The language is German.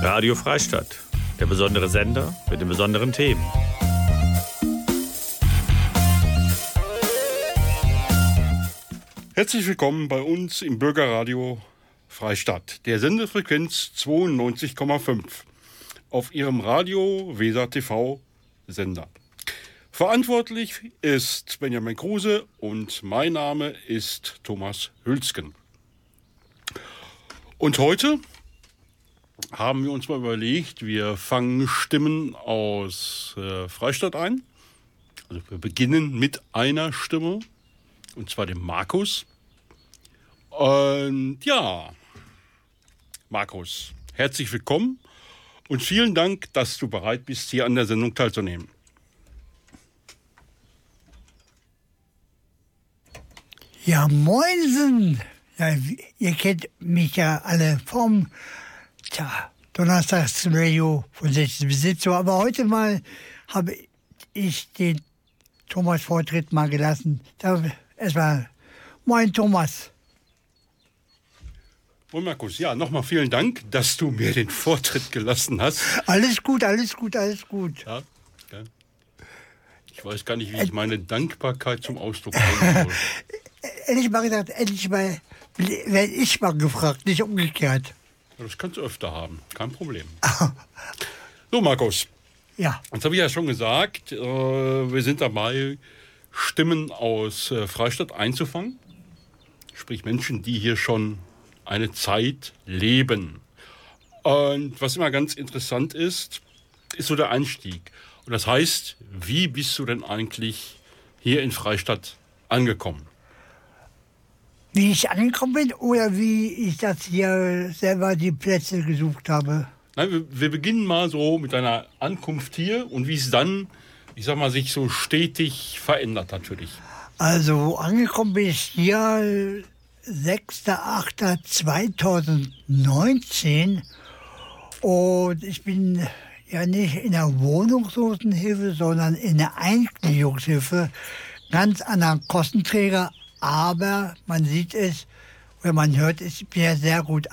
Radio Freistadt, der besondere Sender mit den besonderen Themen. Herzlich willkommen bei uns im Bürgerradio Freistadt, der Sendefrequenz 92,5 auf Ihrem Radio Weser TV Sender. Verantwortlich ist Benjamin Kruse und mein Name ist Thomas Hülsken. Und heute haben wir uns mal überlegt, wir fangen Stimmen aus Freistadt ein. Also wir beginnen mit einer Stimme, und zwar dem Markus. Und ja, Markus, herzlich willkommen und vielen Dank, dass du bereit bist, hier an der Sendung teilzunehmen. Ja, moinsen! Ja, ihr kennt mich ja alle vom Donnerstagsradio von 16 bis 17 Uhr. Aber heute mal habe ich den Thomas Vortritt mal gelassen. Erstmal, moin Thomas. Und Markus, ja, nochmal vielen Dank, dass du mir den Vortritt gelassen hast. Alles gut, alles gut, alles gut. Ja. Ich weiß gar nicht, wie ich meine Dankbarkeit zum Ausdruck bringen soll. Ehrlich mal gesagt, endlich mal werde ich mal gefragt, nicht umgekehrt. Das kannst du öfter haben, kein Problem. So, Markus. Ja. Jetzt habe ich ja schon gesagt, wir sind dabei, Stimmen aus Freistadt einzufangen. Sprich Menschen, die hier schon eine Zeit leben. Und was immer ganz interessant ist so der Einstieg. Und das heißt, wie bist du denn eigentlich hier in Freistadt angekommen? Wie ich angekommen bin oder wie ich das hier selber die Plätze gesucht habe? Nein, wir beginnen mal so mit deiner Ankunft hier und wie es dann, ich sag mal, sich so stetig verändert natürlich. Also angekommen bin ich hier 6.8.2019 und ich bin ja nicht in der Wohnungslosenhilfe, sondern in der Eingliederungshilfe, ganz anderer Kostenträger, aber man sieht es oder man hört es, ich bin ja sehr gut